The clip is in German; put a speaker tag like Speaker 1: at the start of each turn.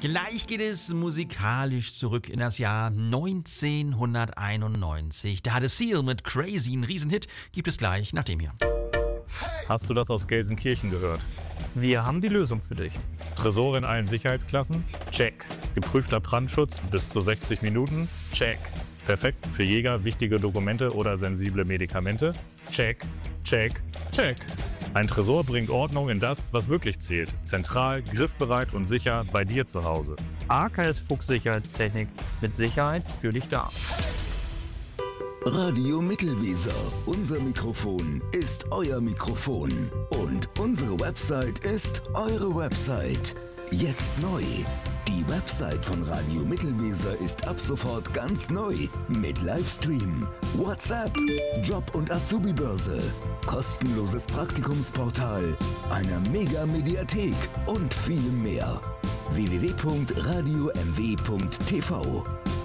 Speaker 1: Gleich geht es musikalisch zurück in das Jahr 1991. Da hatte Seal mit Crazy einen Riesenhit, gibt es gleich nach dem hier.
Speaker 2: Hast du das aus Gelsenkirchen gehört?
Speaker 3: Wir haben die Lösung für dich.
Speaker 2: Tresore in allen Sicherheitsklassen? Check. Geprüfter Brandschutz bis zu 60 Minuten? Check. Perfekt für Jäger, wichtige Dokumente oder sensible Medikamente? Check, check, check. Ein Tresor bringt Ordnung in das, was wirklich zählt. Zentral, griffbereit und sicher bei dir zu Hause.
Speaker 3: AKS Fuchs Sicherheitstechnik. Mit Sicherheit für dich da.
Speaker 4: Radio Mittelweser. Unser Mikrofon ist euer Mikrofon. Und unsere Website ist eure Website. Jetzt neu. Die Website von Radio Mittelweser ist ab sofort ganz neu. Mit Livestream, WhatsApp, Job- und Azubi-Börse, kostenloses Praktikumsportal, einer Mega-Mediathek und vielem mehr. www.radiomw.tv